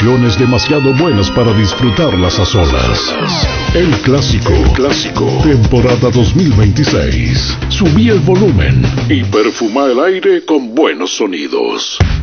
canciones demasiado buenas para disfrutarlas a solas. El Clásico, temporada 2026. Subí el volumen y perfuma el aire con buenos sonidos.